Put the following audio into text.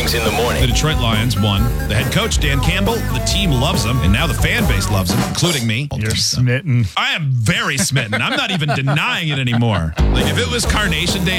Mornings in the morning. The Detroit Lions won. The head coach, Dan Campbell, the team loves him, and now the fan base loves him, including me. You're smitten. I am very smitten. I'm not even denying it anymore. Like, if it was Carnation Day